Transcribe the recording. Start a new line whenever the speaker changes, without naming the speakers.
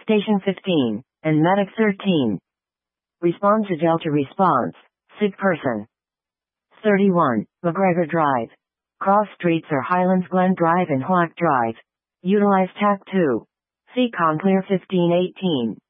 Station 15, and Medic 13. Respond to Delta response, sick person. 31, McGregor Drive. Cross streets are Highlands Glen Drive and Hoak Drive. Utilize TAC 2. See Conclear 1518.